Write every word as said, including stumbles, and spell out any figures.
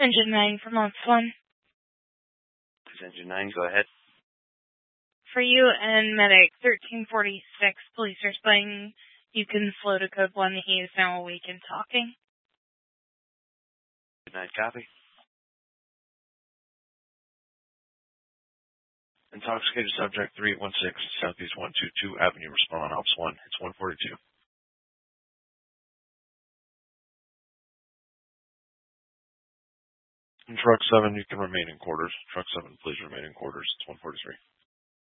Engine nine from Ops one. This is Engine nine, go ahead. For you and Medic thirteen forty-six, police are spying. You can slow to code one. He is now awake and talking. Good night, copy. Intoxicated subject three one six, Southeast one two two Avenue, respond Ops one. It's one forty-two. And Truck seven, you can remain in quarters. Truck seven, please remain in quarters. It's one forty-three.